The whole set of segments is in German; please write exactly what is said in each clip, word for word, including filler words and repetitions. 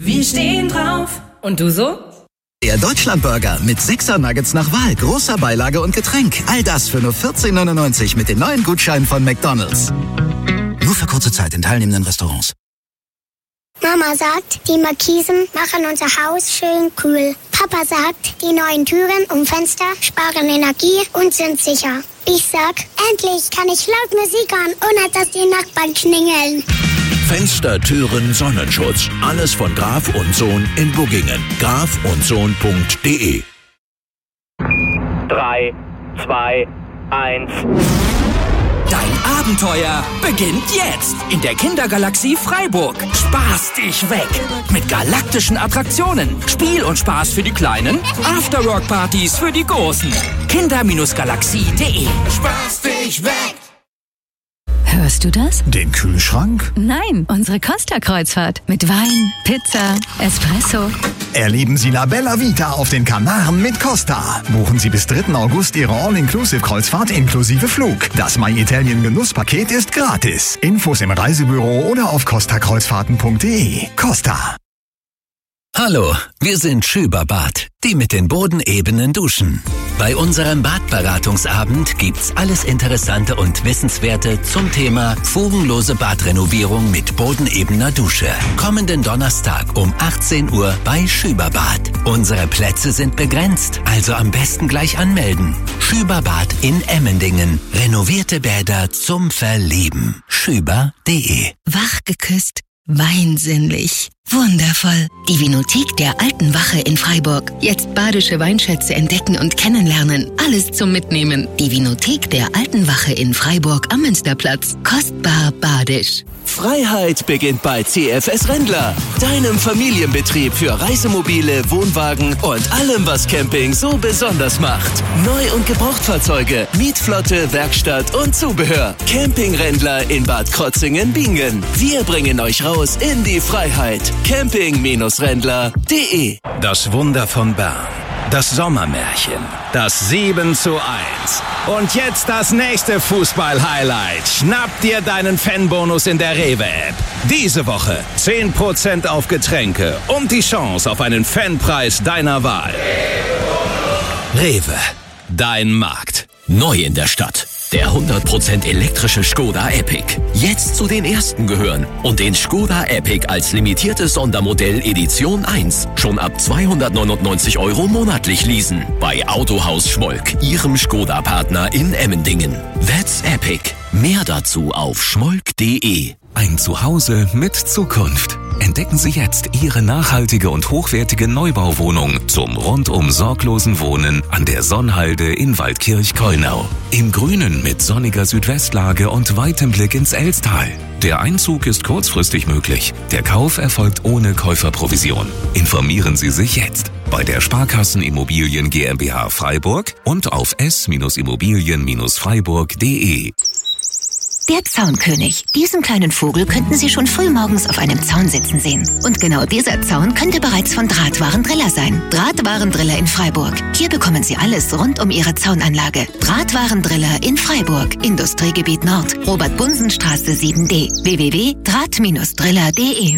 Wir stehen drauf. Und du so? Der Deutschlandburger mit sechser Nuggets nach Wahl, großer Beilage und Getränk. All das für nur vierzehn neunundneunzig mit den neuen Gutscheinen von McDonald's. Nur für kurze Zeit in teilnehmenden Restaurants. Mama sagt, die Markisen machen unser Haus schön kühl. Papa sagt, die neuen Türen und Fenster sparen Energie und sind sicher. Ich sag, endlich kann ich laut Musik hören, ohne dass die Nachbarn klingeln. Fenster, Türen, Sonnenschutz. Alles von Graf und Sohn in Buggingen. graf und sohn punkt de. drei, zwei, eins. Dein Abenteuer beginnt jetzt in der Kindergalaxie Freiburg. Spaß dich weg mit galaktischen Attraktionen, Spiel und Spaß für die Kleinen, Afterwork-Partys für die Großen. Kinder Galaxie punkt de. Spaß dich weg! Hörst du das? Den Kühlschrank? Nein, unsere Costa-Kreuzfahrt. Mit Wein, Pizza, Espresso. Erleben Sie La Bella Vita auf den Kanaren mit Costa. Buchen Sie bis dritten August Ihre All-Inclusive-Kreuzfahrt inklusive Flug. Das My Italien Genusspaket ist gratis. Infos im Reisebüro oder auf costa kreuzfahrten punkt de. Costa. Hallo, wir sind Schüberbad, die mit den bodenebenen Duschen. Bei unserem Badberatungsabend gibt's alles Interessante und Wissenswerte zum Thema fugenlose Badrenovierung mit bodenebener Dusche. Kommenden Donnerstag um achtzehn Uhr bei Schüberbad. Unsere Plätze sind begrenzt, also am besten gleich anmelden. Schüberbad in Emmendingen. Renovierte Bäder zum Verlieben. schüber punkt de. Wach geküsst. Weinsinnlich. Wundervoll. Die Vinothek der Alten Wache in Freiburg. Jetzt badische Weinschätze entdecken und kennenlernen. Alles zum Mitnehmen. Die Vinothek der Alten Wache in Freiburg am Münsterplatz. Kostbar badisch. Freiheit beginnt bei C F S Rendler, deinem Familienbetrieb für Reisemobile, Wohnwagen und allem, was Camping so besonders macht. Neu- und Gebrauchtfahrzeuge, Mietflotte, Werkstatt und Zubehör. Camping Rendler in Bad Krotzingen-Bingen. Wir bringen euch raus in die Freiheit. camping Rendler punkt de. Das Wunder von Bern. Das Sommermärchen. Das sieben zu eins. Und jetzt das nächste Fußball-Highlight. Schnapp dir deinen Fanbonus in der Rewe-App. Diese Woche zehn Prozent auf Getränke und die Chance auf einen Fanpreis deiner Wahl. Rewe. Dein Markt. Neu in der Stadt. Der hundert Prozent elektrische Skoda Epic. Jetzt zu den ersten gehören und den Skoda Epic als limitiertes Sondermodell Edition eins schon ab zweihundertneunundneunzig Euro monatlich leasen. Bei Autohaus Schmolk, Ihrem Skoda-Partner in Emmendingen. That's Epic. Mehr dazu auf schmolk punkt de. Ein Zuhause mit Zukunft. Entdecken Sie jetzt Ihre nachhaltige und hochwertige Neubauwohnung zum rundum sorglosen Wohnen an der Sonnhalde in Waldkirch-Keunau. Im Grünen mit sonniger Südwestlage und weitem Blick ins Elstal. Der Einzug ist kurzfristig möglich. Der Kauf erfolgt ohne Käuferprovision. Informieren Sie sich jetzt bei der Sparkassen Immobilien GmbH Freiburg und auf s Immobilien Freiburg punkt de. Der Zaunkönig. Diesen kleinen Vogel könnten Sie schon frühmorgens auf einem Zaun sitzen sehen. Und genau dieser Zaun könnte bereits von Drahtwarendriller sein. Drahtwarendriller in Freiburg. Hier bekommen Sie alles rund um Ihre Zaunanlage. Drahtwarendriller in Freiburg. Industriegebiet Nord. Robert-Bunsen-Straße sieben D. w w w punkt draht driller punkt de.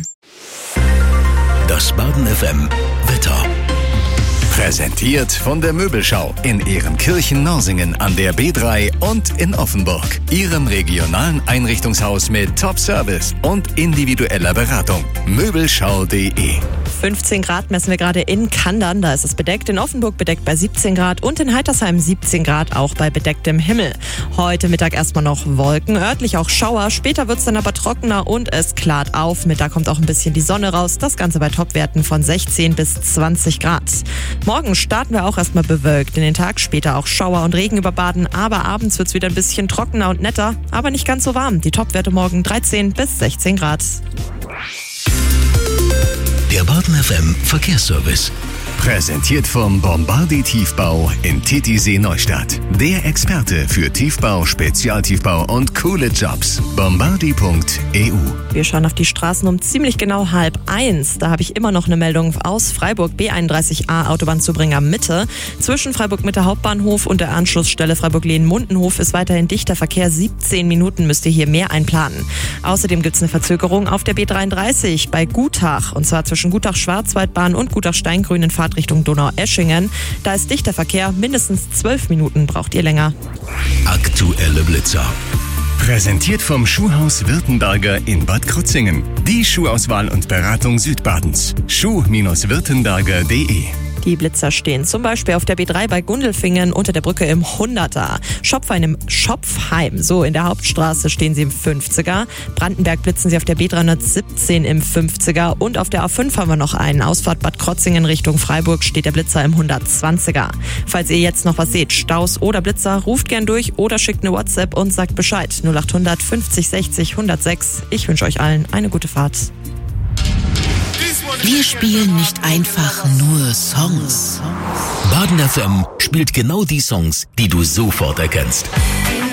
Das Baden F M Wetter. Präsentiert von der Möbelschau in Ehrenkirchen-Norsingen an der B drei und in Offenburg. Ihrem regionalen Einrichtungshaus mit Top-Service und individueller Beratung. Möbelschau punkt de. fünfzehn Grad messen wir gerade in Kandern, da ist es bedeckt. In Offenburg bedeckt bei siebzehn Grad und in Heitersheim siebzehn Grad, auch bei bedecktem Himmel. Heute Mittag erstmal noch Wolken, örtlich auch Schauer. Später wird es dann aber trockener und es klart auf. Mittag kommt auch ein bisschen die Sonne raus. Das Ganze bei Topwerten von sechzehn bis zwanzig Grad. Morgen starten wir auch erstmal bewölkt in den Tag, später auch Schauer und Regen über Baden, aber abends wird es wieder ein bisschen trockener und netter, aber nicht ganz so warm. Die Topwerte morgen dreizehn bis sechzehn Grad. Der Baden F M Verkehrsservice. Präsentiert vom Bombardier Tiefbau in Titisee Neustadt. Der Experte für Tiefbau, Spezialtiefbau und coole Jobs. bombardier punkt e u. Wir schauen auf die Straßen um ziemlich genau halb eins. Da habe ich immer noch eine Meldung aus Freiburg B einunddreißig a Autobahnzubringer Mitte. Zwischen Freiburg Mitte Hauptbahnhof und der Anschlussstelle Freiburg-Lehn-Mundenhof ist weiterhin dichter Verkehr. siebzehn Minuten müsst ihr hier mehr einplanen. Außerdem gibt es eine Verzögerung auf der B dreiunddreißig bei Gutach. Und zwar zwischen Gutach-Schwarzwaldbahn und Gutach-Steingrün in Fahrtrichtung Donau-Eschingen. Da ist dichter Verkehr. Mindestens zwölf Minuten braucht ihr länger. Aktuelle Blitzer. Präsentiert vom Schuhhaus Württemberger in Bad Krozingen. Die Schuhauswahl und Beratung Südbadens. schuh Württemberger punkt de. Die Blitzer stehen zum Beispiel auf der B drei bei Gundelfingen unter der Brücke im hunderter. Schopfheim im Schopfheim, so in der Hauptstraße, stehen sie im fünfziger. Brandenberg blitzen sie auf der B dreihundertsiebzehn im fünfziger. Und auf der A fünf haben wir noch einen. Ausfahrt Bad Krozingen Richtung Freiburg steht der Blitzer im hundertzwanziger. Falls ihr jetzt noch was seht, Staus oder Blitzer, ruft gern durch oder schickt eine WhatsApp und sagt Bescheid. null achthundert fünfzig sechzig hundertsechs. Ich wünsche euch allen eine gute Fahrt. Wir spielen nicht einfach nur Songs. Baden F M spielt genau die Songs, die du sofort erkennst.